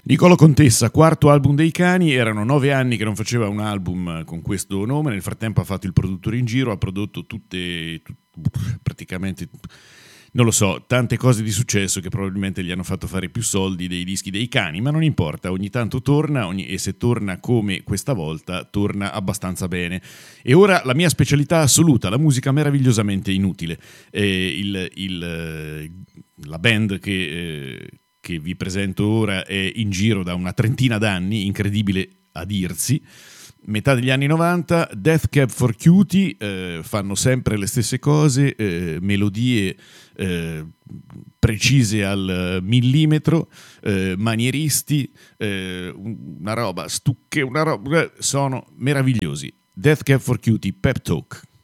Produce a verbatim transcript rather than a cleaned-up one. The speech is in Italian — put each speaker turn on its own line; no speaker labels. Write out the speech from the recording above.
Niccolò Contessa, quarto album dei Cani, erano nove anni che non faceva un album con questo nome, nel frattempo ha fatto il produttore in giro, ha prodotto tutte, tut, praticamente, non lo so, tante cose di successo che probabilmente gli hanno fatto fare più soldi dei dischi dei Cani, ma non importa, ogni tanto torna ogni, e se torna come questa volta, torna abbastanza bene. E ora la mia specialità assoluta, la musica meravigliosamente inutile. Eh, il, il, la band che... Eh, che vi presento ora è in giro da una trentina d'anni, incredibile a dirsi, metà degli anni novanta, Death Cab for Cutie, eh, fanno sempre le stesse cose, eh, melodie eh, precise al millimetro, eh, manieristi, eh, una roba stucche, una roba, sono meravigliosi. Death Cab for Cutie, Pep Talk.